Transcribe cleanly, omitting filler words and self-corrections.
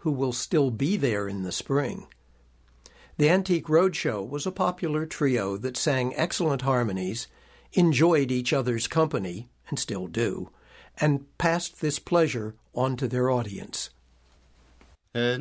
who will still be there in the spring. The Antique Roadshow was a popular trio that sang excellent harmonies, enjoyed each other's company, and still do, and passed this pleasure on to their audience.